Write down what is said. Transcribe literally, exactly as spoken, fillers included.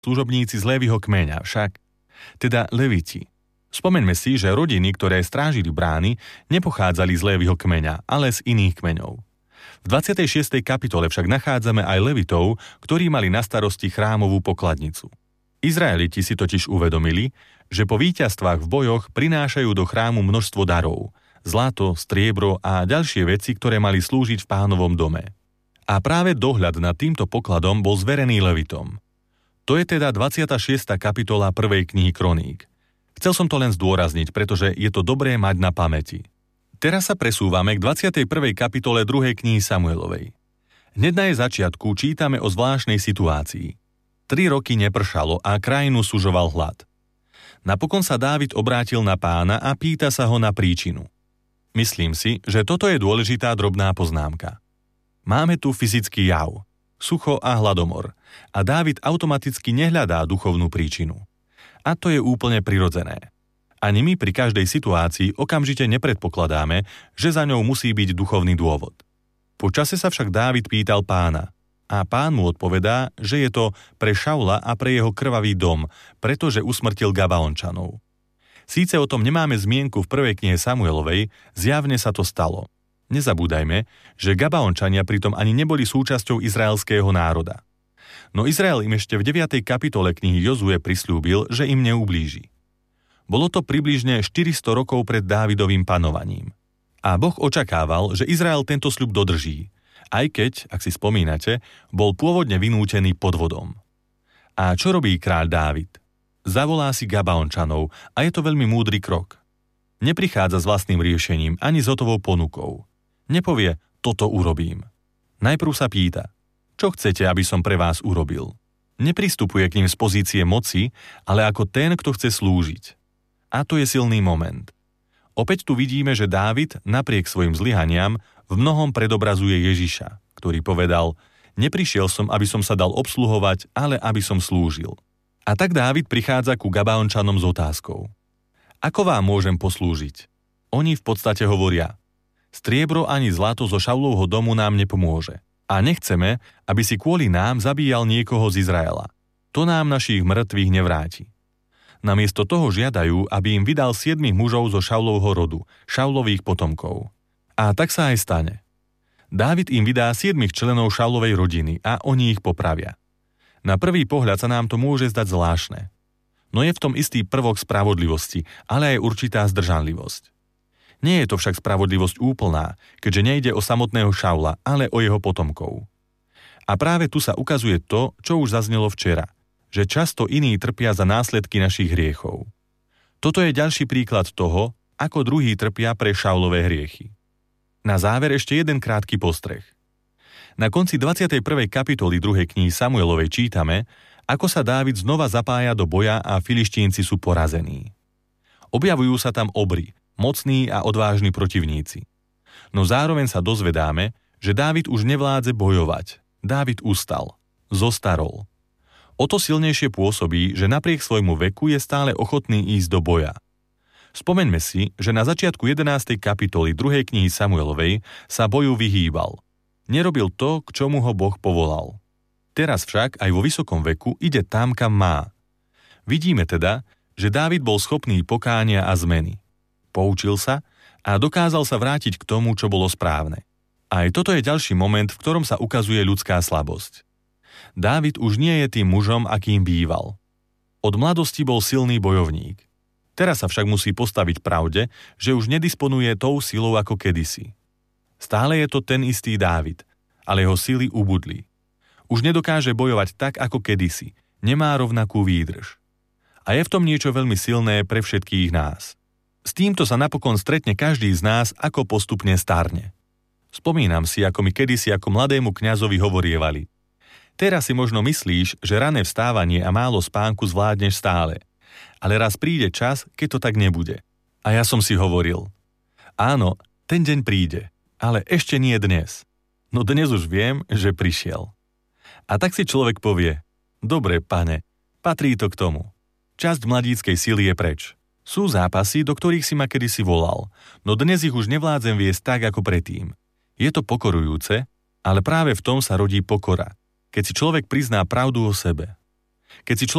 služobníci z Léviho kmeňa však, teda Leviti. Spomeňme si, že rodiny, ktoré strážili brány, nepochádzali z Léviho kmeňa, ale z iných kmeňov. V dvadsiatej šiestej kapitole však nachádzame aj Levitov, ktorí mali na starosti chrámovú pokladnicu. Izraeliti si totiž uvedomili, že po víťazstvách v bojoch prinášajú do chrámu množstvo darov, zlato, striebro a ďalšie veci, ktoré mali slúžiť v Pánovom dome. A práve dohľad nad týmto pokladom bol zverený Levitom. To je teda dvadsiata šiesta kapitola prvej knihy Kroník. Chcel som to len zdôrazniť, pretože je to dobré mať na pamäti. Teraz sa presúvame k dvadsiatej prvej kapitole druhej knihy Samuelovej. Hneď na jej začiatku čítame o zvláštnej situácii. Tri roky nepršalo a krajinu sužoval hlad. Napokon sa Dávid obrátil na Pána a pýta sa ho na príčinu. Myslím si, že toto je dôležitá drobná poznámka. Máme tu fyzický jav, sucho a hladomor, a Dávid automaticky nehľadá duchovnú príčinu. A to je úplne prirodzené. Ani my pri každej situácii okamžite nepredpokladáme, že za ňou musí byť duchovný dôvod. Po čase sa však Dávid pýtal Pána a Pán mu odpovedá, že je to pre Šaula a pre jeho krvavý dom, pretože usmrtil Gabaončanov. Síce o tom nemáme zmienku v prvej knihe Samuelovej, zjavne sa to stalo. Nezabúdajme, že Gabaončania pritom ani neboli súčasťou izraelského národa. No Izrael im ešte v deviatej kapitole knihy Jozue prisľúbil, že im neublíži. Bolo to približne štyristo rokov pred Dávidovým panovaním. A Boh očakával, že Izrael tento sľub dodrží, aj keď, ak si spomínate, bol pôvodne vynútený podvodom. A čo robí kráľ Dávid? Zavolá si Gabaončanov a je to veľmi múdry krok. Neprichádza s vlastným riešením ani s hotovou ponukou. Nepovie, toto urobím. Najprv sa pýta, čo chcete, aby som pre vás urobil? Nepristupuje k ním z pozície moci, ale ako ten, kto chce slúžiť. A to je silný moment. Opäť tu vidíme, že Dávid, napriek svojim zlyhaniam, v mnohom predobrazuje Ježiša, ktorý povedal, neprišiel som, aby som sa dal obsluhovať, ale aby som slúžil. A tak Dávid prichádza ku Gabaončanom s otázkou. Ako vám môžem poslúžiť? Oni v podstate hovoria, striebro ani zlato zo Šaulovho domu nám nepomôže. A nechceme, aby si kvôli nám zabíjal niekoho z Izraela. To nám našich mŕtvych nevráti. Namiesto toho žiadajú, aby im vydal siedmich mužov zo Šaulovho rodu, Šaulových potomkov. A tak sa aj stane. Dávid im vydá siedmich členov Šaulovej rodiny a oni ich popravia. Na prvý pohľad sa nám to môže zdať zvláštne. No je v tom istý prvok spravodlivosti, ale aj určitá zdržanlivosť. Nie je to však spravodlivosť úplná, keďže nejde o samotného Šaula, ale o jeho potomkov. A práve tu sa ukazuje to, čo už zaznelo včera, že často iní trpia za následky našich hriechov. Toto je ďalší príklad toho, ako druhí trpia pre Šaulové hriechy. Na záver ešte jeden krátky postreh. Na konci dvadsiatej prvej kapitoly druhej knihy Samuelovej čítame, ako sa Dávid znova zapája do boja a Filištínci sú porazení. Objavujú sa tam obry, mocní a odvážni protivníci. No zároveň sa dozvedáme, že Dávid už nevládze bojovať. Dávid ustal, zostarol. O to silnejšie pôsobí, že napriek svojmu veku je stále ochotný ísť do boja. Spomeňme si, že na začiatku jedenástej kapitoly druhej knihy Samuelovej sa boju vyhýbal. Nerobil to, k čomu ho Boh povolal. Teraz však aj vo vysokom veku ide tam, kam má. Vidíme teda, že Dávid bol schopný pokánia a zmeny. Poučil sa a dokázal sa vrátiť k tomu, čo bolo správne. Aj toto je ďalší moment, v ktorom sa ukazuje ľudská slabosť. Dávid už nie je tým mužom, akým býval. Od mladosti bol silný bojovník. Teraz sa však musí postaviť pravde, že už nedisponuje tou silou ako kedysi. Stále je to ten istý Dávid, ale jeho sily ubudli. Už nedokáže bojovať tak ako kedysi, nemá rovnakú výdrž. A je v tom niečo veľmi silné pre všetkých nás. S týmto sa napokon stretne každý z nás, ako postupne starne. Spomínam si, ako mi kedysi ako mladému kňazovi hovorievali. Teraz si možno myslíš, že rané vstávanie a málo spánku zvládneš stále. Ale raz príde čas, keď to tak nebude. A ja som si hovoril, áno, ten deň príde, ale ešte nie dnes. No dnes už viem, že prišiel. A tak si človek povie, dobre, pane, patrí to k tomu. Časť mladíckej sily je preč. Sú zápasy, do ktorých si ma kedysi volal, no dnes ich už nevládzem viesť tak, ako predtým. Je to pokorujúce, ale práve v tom sa rodí pokora, keď si človek prizná pravdu o sebe. Keď si